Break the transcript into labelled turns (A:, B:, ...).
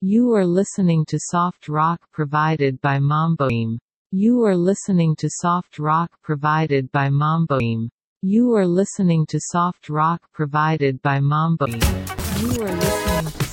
A: You are listening to soft rock provided by Mamboim. You are listening to soft rock provided by Mamboim. You are listening to soft rock provided by Mamboim. You are listening to